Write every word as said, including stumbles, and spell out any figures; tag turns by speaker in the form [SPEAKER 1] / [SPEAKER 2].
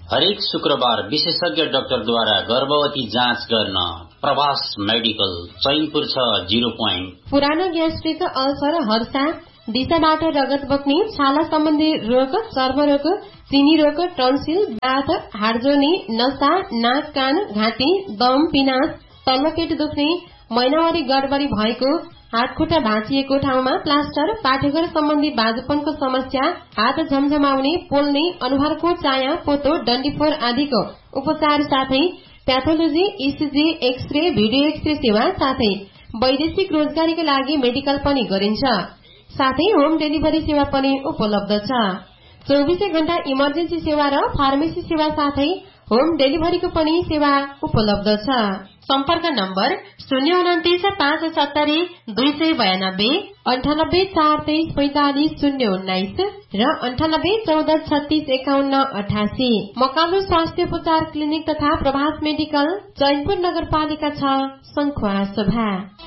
[SPEAKER 1] हरेक शुक्रबार विशेषज्ञ डाक्टरद्वारा गर्भवती जाँच गर्न प्रभास मेडिकल चैनपुर छ जीरो पोइन्ट।
[SPEAKER 2] पुरानो ग्यास्ट्रिक, अल्सर, हर्षा, दिशाबाट रगत बग्ने, छाला सम्बन्धी रोग, चर्मरोग, चिनी रोग, टन्सिल, बाथ, हाडजोर्नी, नसा, नाक, कान, घाँटी, दम, पिनास, तल्लो पेट दुख्ने, महिनावारी गडबडी भएको, हात खुट्टा भाँचिएको ठाउँमा प्लास्टर, पाठेघर सम्बन्धी बाजुपनको समस्या, हात झमझमाउने, पोल्ने, अनुहारको चाया, पोतो, डन्डीफोर आदिको उपचार साथै pathology, ECG, x-ray, video x-ray सेवा साथै वैदेशिक रोजगारीका लागि मेडिकल पनि गरिन्छ। साथै होम डेलिभरी सेवा पनि उपलब्ध छ। चौबीसै घण्टा इमर्जेन्सी सेवा र फार्मेसी सेवा साथै होम डेलिभरीको पनि सेवा उपलब्ध छ। सम्पर्क नम्बर शून्य उन्तिस पाँच सत्तरी दुई सय बयानब्बे, अन्ठानब्बे चार तेइस पैंतालिस शून्य उन्नाइस र अन्ठानब्बे चौध छत्तीस एकाउन्न अठासी। मकालु स्वास्थ्य उपचार क्लिनिक तथा प्रभास मेडिकल चैनपुर नगरपालिका छ, सङ्खुवा सभा।